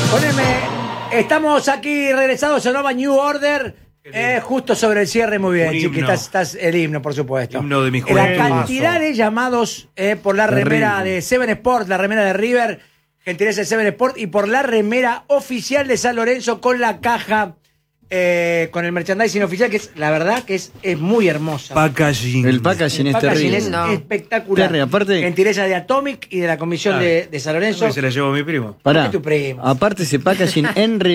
Poneme, estamos aquí regresados a Nova New Order, justo sobre el cierre, muy bien, Chiqui, estás el himno, por supuesto. Himno de mi La juventud. cantidad de llamados por la remera de Seven Sport, la remera de River, gentileza de Seven Sport, y por la remera oficial de San Lorenzo con la caja, con el merchandising oficial, que es, la verdad, que es muy hermosa. Packaging. El packaging es terrible. Es espectacular. Terry, aparte- Gentileza de Atomic y de la comisión de San Lorenzo. Se la llevó mi primo. Pará. Es tu primo. Aparte ese packaging en